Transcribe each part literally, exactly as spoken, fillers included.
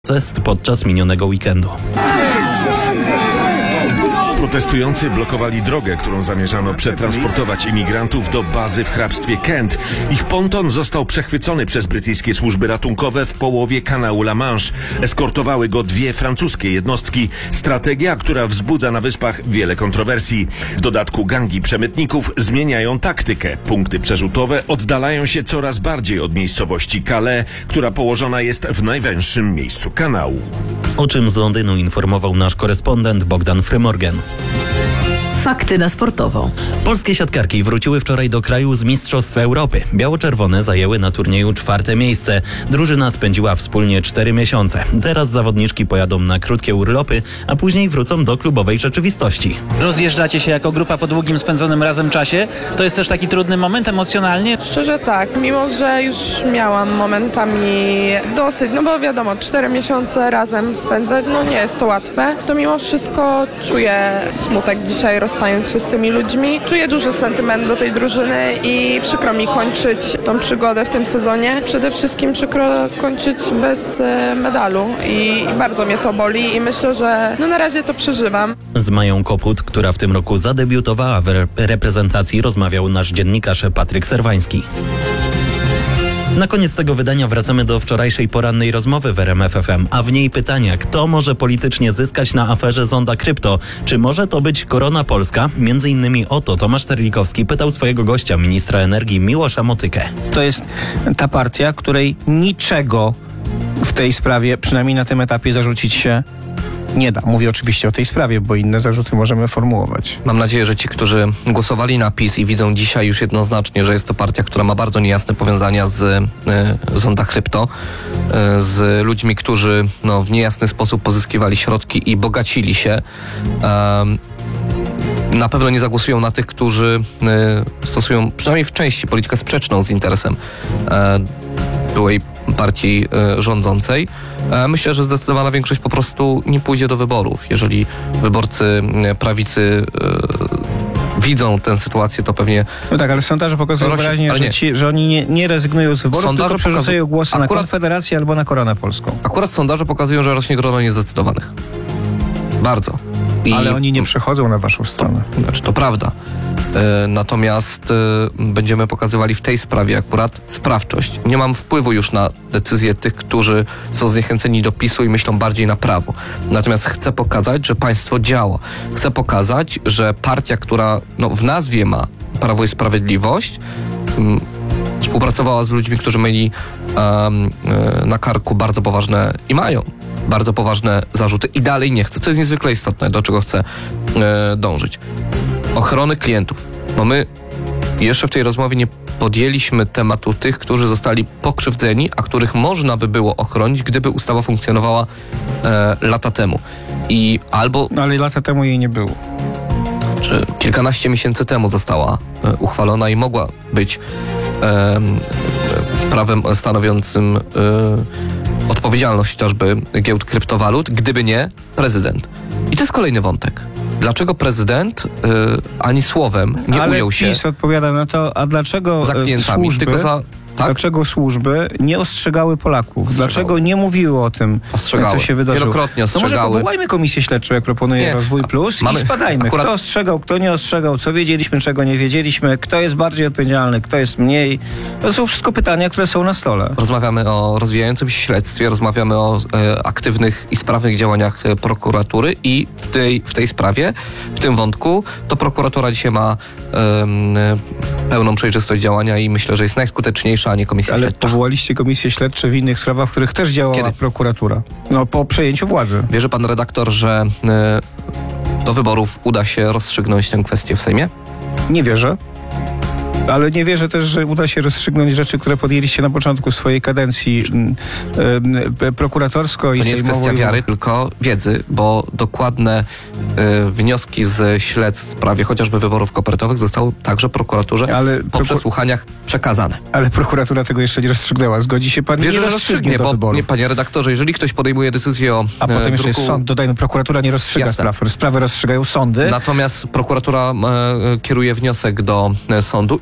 Protest podczas minionego weekendu. Protestujący blokowali drogę, którą zamierzano przetransportować imigrantów do bazy w hrabstwie Kent. Ich ponton został przechwycony przez brytyjskie służby ratunkowe w połowie kanału La Manche. Eskortowały go dwie francuskie jednostki. Strategia, która wzbudza na wyspach wiele kontrowersji. W dodatku gangi przemytników zmieniają taktykę. Punkty przerzutowe oddalają się coraz bardziej od miejscowości Calais, która położona jest w najwęższym miejscu kanału. O czym z Londynu informował nasz korespondent Bogdan Frymorgan. Fakty na sportowo. Polskie siatkarki wróciły wczoraj do kraju z Mistrzostw Europy. Biało-czerwone zajęły na turnieju czwarte miejsce. Drużyna spędziła wspólnie cztery miesiące. Teraz zawodniczki pojadą na krótkie urlopy, a później wrócą do klubowej rzeczywistości. Rozjeżdżacie się jako grupa po długim spędzonym razem czasie. To jest też taki trudny moment emocjonalnie. Szczerze tak, mimo że już miałam momentami dosyć, no bo wiadomo, cztery miesiące razem spędzać, no nie jest to łatwe, to mimo wszystko czuję smutek dzisiaj rozstając się z tymi ludźmi. Czuję duży sentyment do tej drużyny i przykro mi kończyć tą przygodę w tym sezonie. Przede wszystkim przykro kończyć bez e, medalu i, i bardzo mnie to boli i myślę, że no na razie to przeżywam. Z Mają Koput, która w tym roku zadebiutowała w re- reprezentacji, rozmawiał nasz dziennikarz Patryk Serwański. Na koniec tego wydania wracamy do wczorajszej porannej rozmowy w R M F F M, a w niej pytania, kto może politycznie zyskać na aferze Zonda Krypto? Czy może to być Korona Polska? Między innymi o to Tomasz Terlikowski pytał swojego gościa, ministra energii Miłosza Motykę. To jest ta partia, której niczego w tej sprawie, przynajmniej na tym etapie, zarzucić się nie da. Mówię oczywiście o tej sprawie, bo inne zarzuty możemy formułować. Mam nadzieję, że ci, którzy głosowali na PiS i widzą dzisiaj już jednoznacznie, że jest to partia, która ma bardzo niejasne powiązania z y, Zonda Krypto, y, z ludźmi, którzy no, w niejasny sposób pozyskiwali środki i bogacili się, y, na pewno nie zagłosują na tych, którzy y, stosują przynajmniej w części politykę sprzeczną z interesem y, byłej partii y, rządzącej. E, myślę, że zdecydowana większość po prostu nie pójdzie do wyborów. Jeżeli wyborcy y, prawicy y, widzą tę sytuację, to pewnie... No tak, ale sondaże pokazują rośnie, wyraźnie, że, ci, że oni nie, nie rezygnują z wyborów, sondaże tylko przerzucają głosy akurat, na Konfederację albo na Koronę Polską. Akurat sondaże pokazują, że rośnie grono niezdecydowanych. Bardzo. I ale oni nie przechodzą na waszą stronę. To, znaczy, to prawda. E, natomiast e, będziemy pokazywali w tej sprawie akurat sprawczość. Nie mam wpływu już na decyzje tych, którzy są zniechęceni do PiSu i myślą bardziej na prawo. Natomiast chcę pokazać, że państwo działa. Chcę pokazać, że partia, która no, w nazwie ma Prawo i Sprawiedliwość, m, współpracowała z ludźmi, którzy mieli um, na karku bardzo poważne i mają bardzo poważne zarzuty i dalej nie chcę, co jest niezwykle istotne, do czego chcę e, dążyć. Ochrony klientów. No my jeszcze w tej rozmowie nie podjęliśmy tematu tych, którzy zostali pokrzywdzeni, a których można by było ochronić, gdyby ustawa funkcjonowała e, lata temu. I albo... No ale lata temu jej nie było. Czy kilkanaście miesięcy temu została e, uchwalona i mogła być e, prawem stanowiącym e, odpowiedzialność chociażby giełd kryptowalut, gdyby nie prezydent. I to jest kolejny wątek. Dlaczego prezydent y, ani słowem nie ale ujął się... Ale PiS odpowiada na to, a dlaczego za klientami, służby... tylko za... Tak? Dlaczego służby nie ostrzegały Polaków? Ostrzegały. Dlaczego nie mówiły o tym, Ostrzegały. co się wydarzyło? Wielokrotnie ostrzegały. To może powołajmy komisję śledczą, jak proponuje nie. Rozwój Plus mamy, i spadajmy. Akurat... Kto ostrzegał, kto nie ostrzegał, co wiedzieliśmy, czego nie wiedzieliśmy, kto jest bardziej odpowiedzialny, kto jest mniej. To są wszystko pytania, które są na stole. Rozmawiamy o rozwijającym się śledztwie, rozmawiamy o e, aktywnych i sprawnych działaniach e, prokuratury i w tej, w tej sprawie, w tym wątku, to prokuratura dzisiaj ma e, pełną przejrzystość działania i myślę, że jest najskuteczniejsza, a nie komisja Ale śledcza. Powołaliście komisje śledcze w innych sprawach, w których też działała Kiedy? prokuratura. No po przejęciu władzy. Wierzy pan redaktor, że y, do wyborów uda się rozstrzygnąć tę kwestię w Sejmie? Nie wierzę. Ale nie wierzę też, że uda się rozstrzygnąć rzeczy, które podjęliście na początku swojej kadencji y, y, prokuratorsko to i nie jest kwestia wiary, tylko wiedzy, bo dokładne y, wnioski z śledztw w sprawie chociażby wyborów kopertowych zostały także prokuraturze ale po prokur- przesłuchaniach przekazane. Ale prokuratura tego jeszcze nie rozstrzygnęła. Zgodzi się pan? Wierzę, nie że rozstrzygnie, do bo wyborów. nie, panie redaktorze, jeżeli ktoś podejmuje decyzję o A potem e, jeszcze druku... jest sąd, dodajmy, prokuratura nie rozstrzyga Jasne. spraw. Sprawy rozstrzygają sądy. Natomiast prokuratura e, kieruje wniosek do e, sądu i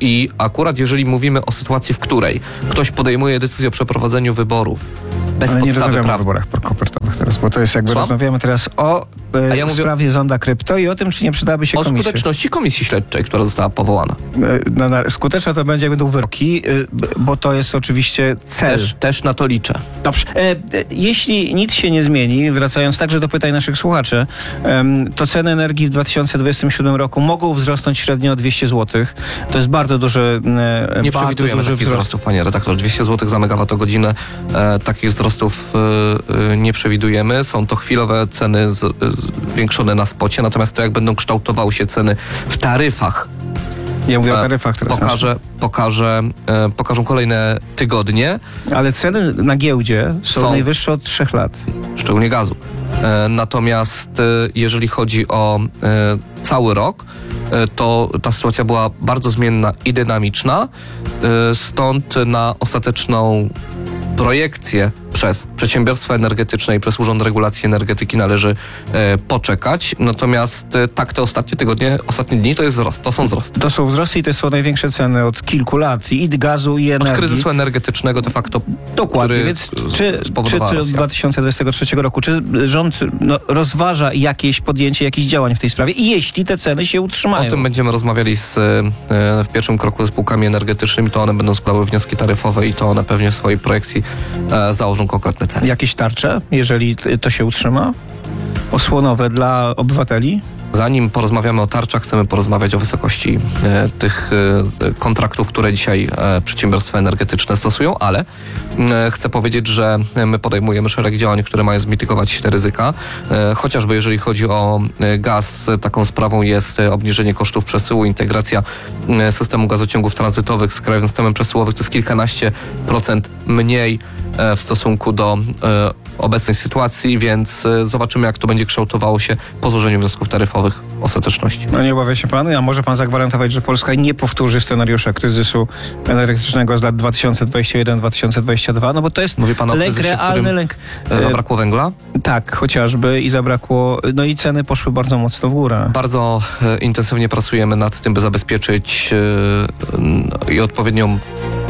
I akurat jeżeli mówimy o sytuacji, w której ktoś podejmuje decyzję o przeprowadzeniu wyborów bez Ale nie podstawy rozmawiamy o prawa. wyborach kopertowych teraz, bo to jest jakby Słucham? rozmawiamy teraz o e, A ja mówię- sprawie Zonda Krypto i o tym, czy nie przydałaby się O komisji. skuteczności komisji śledczej, która została powołana. E, na, na, skuteczna to będzie, jak będą wyroki, e, b- bo to jest oczywiście cel. Też, też na to liczę. Dobrze. E, e, jeśli nic się nie zmieni, wracając także do pytań naszych słuchaczy, em, to ceny energii w dwa tysiące dwudziestym siódmym roku mogą wzrosnąć średnio o dwieście złotych. To jest bardzo duży e, Nie bardzo przewidujemy duży takich wzrost. wzrostów, panie redaktorze. dwieście złotych za megawattogodzinę. E, takich wzrostów e, e, nie przewidujemy. Są to chwilowe ceny z, e, zwiększone na spocie, natomiast to jak będą kształtowały się ceny w taryfach, Ja mówię o e, taryfach teraz. pokaże, pokaże, e, pokażą kolejne tygodnie, Ale ceny na giełdzie są, Są. najwyższe od trzech lat. szczególnie gazu. E, natomiast e, jeżeli chodzi o e, cały rok, e, to ta sytuacja była bardzo zmienna i dynamiczna, e, stąd na ostateczną projekcję przez przedsiębiorstwa energetyczne i przez Urząd Regulacji Energetyki należy e, poczekać. Natomiast e, tak te ostatnie tygodnie, ostatnie dni to jest wzrost, to są wzrosty. To są wzrosty i to są największe ceny od kilku lat. I gazu, i Od energii. kryzysu energetycznego de facto. Dokładnie, który więc czy, czy, spowodowała czy od Rosja. dwa tysiące dwudziestego trzeciego roku, czy rząd no, rozważa jakieś podjęcie jakichś działań w tej sprawie i jeśli te ceny się O utrzymają? tym będziemy rozmawiali z, e, w pierwszym kroku ze spółkami energetycznymi, to one będą składały wnioski taryfowe i to one pewnie w swojej projekcji e, założą konkretne ceny. Jakieś tarcze, jeżeli to się utrzyma? Osłonowe dla obywateli? Zanim porozmawiamy o tarczach, chcemy porozmawiać o wysokości e, tych e, kontraktów, które dzisiaj e, przedsiębiorstwa energetyczne stosują, ale e, chcę powiedzieć, że my podejmujemy szereg działań, które mają zmitygować te ryzyka. E, chociażby jeżeli chodzi o e, gaz, taką sprawą jest e, obniżenie kosztów przesyłu, integracja e, systemu gazociągów tranzytowych z krajowym systemem przesyłowym. To jest kilkanaście procent mniej e, w stosunku do e, obecnej sytuacji, więc e, zobaczymy, jak to będzie kształtowało się po złożeniu wniosków taryfowych ostateczności. No nie obawia się pan, a może pan zagwarantować, że Polska nie powtórzy scenariusza kryzysu energetycznego z lat dwa tysiące dwudziesty pierwszy do dwa tysiące dwudziestego drugiego? No bo to jest Mówi pan o lęk kryzysie, w realny, którym lęk. e, zabrakło węgla? Tak, chociażby i zabrakło, no i ceny poszły bardzo mocno w górę. Bardzo e, intensywnie pracujemy nad tym, by zabezpieczyć e, n- i odpowiednią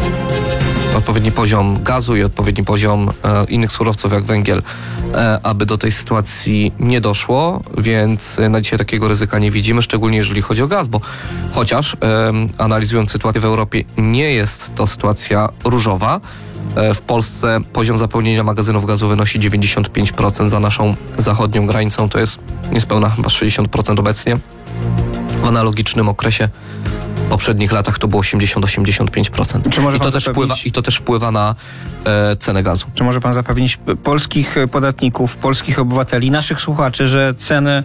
odpowiedni poziom gazu i odpowiedni poziom e, innych surowców jak węgiel, e, aby do tej sytuacji nie doszło, więc e, na dzisiaj takiego ryzyka nie widzimy, szczególnie jeżeli chodzi o gaz, bo chociaż e, analizując sytuację w Europie, nie jest to sytuacja różowa. E, w Polsce poziom zapełnienia magazynów gazu wynosi dziewięćdziesiąt pięć procent, za naszą zachodnią granicą to jest niespełna chyba sześćdziesiąt procent obecnie. W analogicznym okresie w poprzednich latach to było osiemdziesiąt do osiemdziesięciu pięciu procent. Czy może I to, pan też zapewnić- wpływa, I to też wpływa na e, cenę gazu. Czy może pan zapewnić p- polskich podatników, polskich obywateli, naszych słuchaczy, że ceny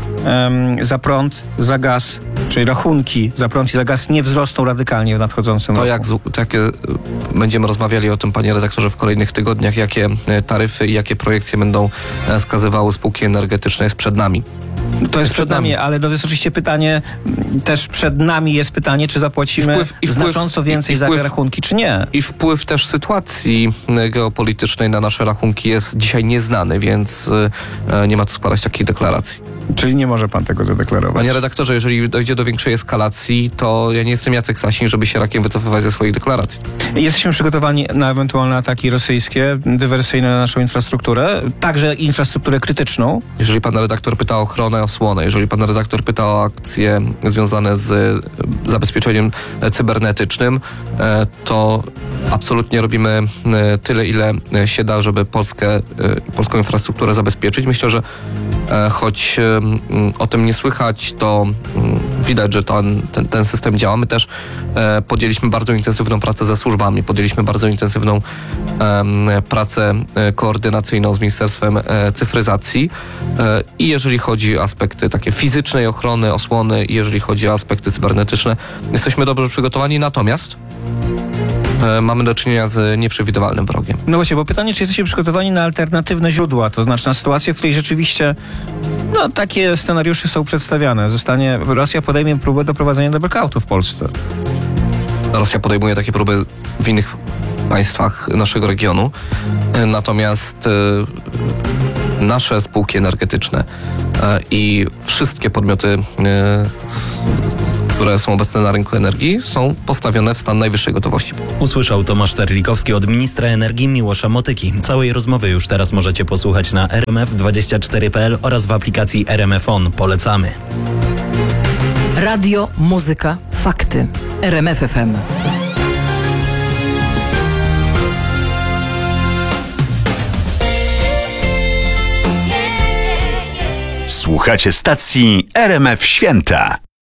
em, za prąd, za gaz, czyli rachunki za prąd i za gaz nie wzrosną radykalnie w nadchodzącym To roku? jak, z- to jakie e, będziemy rozmawiali o tym, panie redaktorze, w kolejnych tygodniach, jakie e, taryfy i jakie projekcje będą e, skazywały spółki energetyczne, jest przed nami. To jest przed nami, ale to jest oczywiście pytanie, m, też przed nami jest pytanie, czy zapłacimy I wpływ- i wpływ- znacząco więcej i- i za wpływ- te rachunki, czy nie? I wpływ też sytuacji e, geopolitycznej na nasze rachunki jest dzisiaj nieznany, więc e, e, nie ma co składać takich deklaracji. Czyli nie może pan tego zadeklarować. Panie redaktorze, jeżeli dojdzie do większej eskalacji, to ja nie jestem Jacek Sasin, żeby się rakiem wycofywać ze swoich deklaracji. Jesteśmy przygotowani na ewentualne ataki rosyjskie, dywersyjne na naszą infrastrukturę, także infrastrukturę krytyczną. Jeżeli pan redaktor pyta o ochronę, osłonę, jeżeli pan redaktor pyta o akcje związane z e, zabezpieczeniem e, cybernetycznym, e, to absolutnie robimy e, tyle, ile e, się da, żeby Polskę, e, polską infrastrukturę zabezpieczyć. Myślę, że e, choć e, m, o tym nie słychać, to m, widać, że ten, ten, ten system działa. My też e, podjęliśmy bardzo intensywną pracę ze służbami, podjęliśmy bardzo intensywną em, pracę e, koordynacyjną z Ministerstwem e, Cyfryzacji e, i jeżeli chodzi o aspekty takie fizycznej ochrony, osłony i jeżeli chodzi o aspekty cybernetyczne, jesteśmy dobrze przygotowani, natomiast e, mamy do czynienia z nieprzewidywalnym wrogiem. No właśnie, bo pytanie, czy jesteście przygotowani na alternatywne źródła, to znaczy na sytuację, w której rzeczywiście no, takie scenariusze są przedstawiane. Zostanie, Rosja podejmie próbę doprowadzenia do blackoutu w Polsce. Rosja podejmuje takie próby w innych państwach naszego regionu, e, natomiast e, nasze spółki energetyczne e, i wszystkie podmioty, e, s- które są obecne na rynku energii, są postawione w stan najwyższej gotowości. Usłyszał Tomasz Terlikowski od ministra energii Miłosza Motyki. Całej rozmowy już teraz możecie posłuchać na r m f dwadzieścia cztery kropka p l oraz w aplikacji R M F On. Polecamy. Radio, muzyka, fakty. R M F F M. Słuchacie stacji R M F Święta.